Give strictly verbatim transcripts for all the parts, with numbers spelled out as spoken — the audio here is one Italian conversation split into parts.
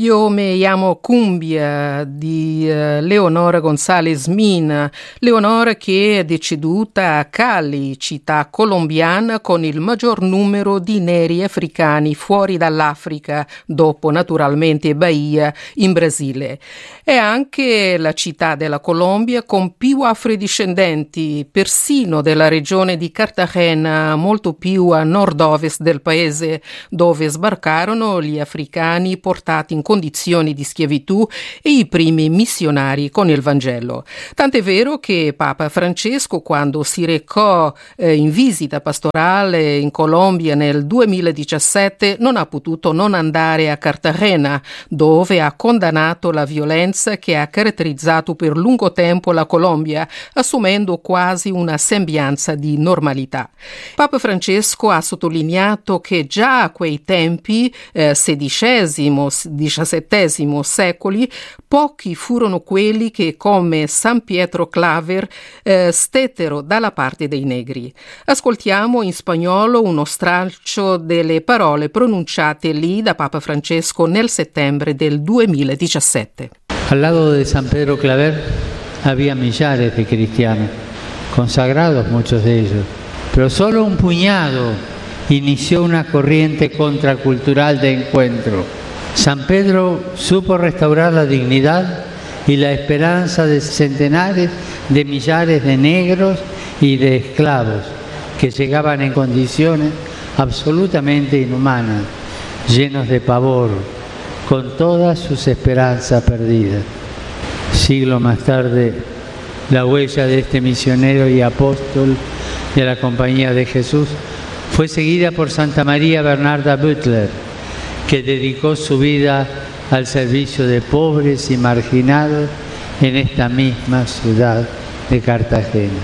Io me llamo Cumbia di uh, Leonora González Min, Leonora che è deceduta a Cali, città colombiana con il maggior numero di neri africani fuori dall'Africa, dopo naturalmente Bahia in Brasile. È anche la città della Colombia con più afrodiscendenti, persino della regione di Cartagena, molto più a nord-ovest del paese, dove sbarcarono gli africani portati in condizioni di schiavitù e i primi missionari con il Vangelo. Tant'è vero che Papa Francesco, quando si recò eh, in visita pastorale in Colombia nel duemiladiciassette, non ha potuto non andare a Cartagena, dove ha condannato la violenza che ha caratterizzato per lungo tempo la Colombia, assumendo quasi una sembianza di normalità. Papa Francesco ha sottolineato che già a quei tempi, eh, sedicesimo, diciassettesimo secoli, pochi furono quelli che, come San Pietro Claver, eh, stettero dalla parte dei negri. Ascoltiamo in spagnolo uno stralcio delle parole pronunciate lì da Papa Francesco nel settembre del duemiladiciassette. Al lado de San Pedro Claver había millares de cristianos, consagrados muchos de ellos, pero solo un puñado inició una corriente contracultural de encuentro. San Pedro supo restaurar la dignidad y la esperanza de centenares de millares de negros y de esclavos que llegaban en condiciones absolutamente inhumanas, llenos de pavor, con todas sus esperanzas perdidas. Siglo más tarde, la huella de este misionero y apóstol de la Compañía de Jesús fue seguida por Santa María Bernarda Butler, que dedicó su vida al servicio de pobres y marginados en esta misma ciudad de Cartagena.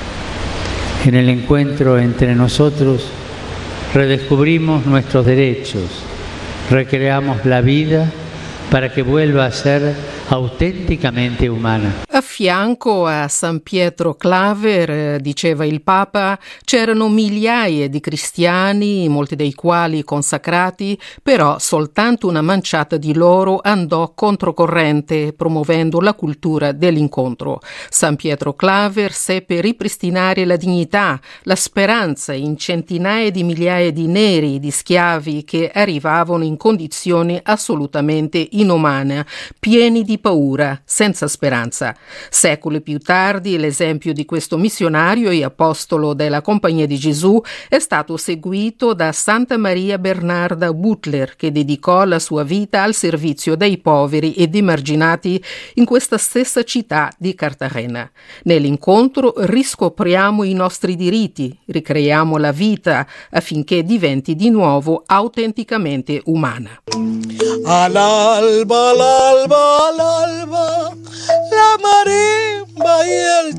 En el encuentro entre nosotros redescubrimos nuestros derechos, recreamos la vida para que vuelva a ser autenticamente umana. A fianco a San Pietro Claver, diceva il Papa, c'erano migliaia di cristiani, molti dei quali consacrati, però soltanto una manciata di loro andò controcorrente, promuovendo la cultura dell'incontro. San Pietro Claver seppe ripristinare la dignità, la speranza in centinaia di migliaia di neri, di schiavi che arrivavano in condizioni assolutamente inumane, pieni di paura, senza speranza. Secoli più tardi l'esempio di questo missionario e apostolo della Compagnia di Gesù è stato seguito da Santa Maria Bernarda Butler, che dedicò la sua vita al servizio dei poveri ed emarginati in questa stessa città di Cartagena. Nell'incontro riscopriamo i nostri diritti, ricreiamo la vita affinché diventi di nuovo autenticamente umana. All'alba, all'alba, all'alba, la marimba y el